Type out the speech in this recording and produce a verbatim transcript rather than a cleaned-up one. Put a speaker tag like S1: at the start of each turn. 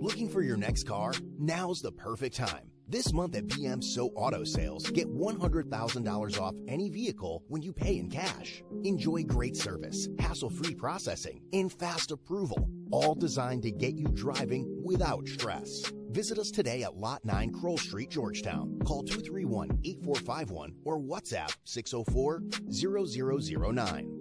S1: Looking for your next car? Now's the perfect time. This month at B M So Auto Sales, get one hundred thousand dollars off any vehicle when you pay in cash. Enjoy great service, hassle-free processing, and fast approval, all designed to get you driving without stress. Visit us today at Lot nine Kroll Street, Georgetown. Call two three one, eight four five one or WhatsApp six oh four, zero zero zero nine.